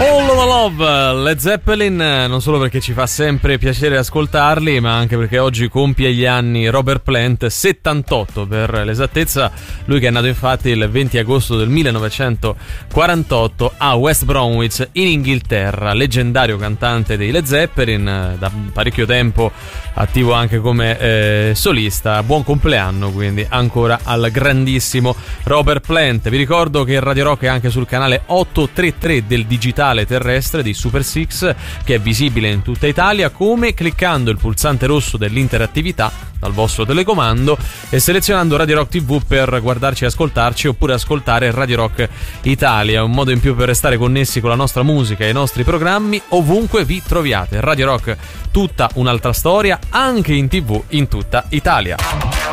All of Love, Led Zeppelin, non solo perché ci fa sempre piacere ascoltarli, ma anche perché oggi compie gli anni Robert Plant, 78 per l'esattezza, lui che è nato infatti il 20 agosto del 1948 a West Bromwich in Inghilterra, leggendario cantante dei Led Zeppelin, da parecchio tempo attivo anche come solista. Buon compleanno quindi ancora al grandissimo Robert Plant. Vi ricordo che Radio Rock è anche sul canale 833 del digitale terrestre di Super Six, che è visibile in tutta Italia, come cliccando il pulsante rosso dell'interattività dal vostro telecomando e selezionando Radio Rock TV per guardarci e ascoltarci, oppure ascoltare Radio Rock Italia, un modo in più per restare connessi con la nostra musica e i nostri programmi ovunque vi troviate. Radio Rock, tutta un'altra storia, anche in TV in tutta Italia.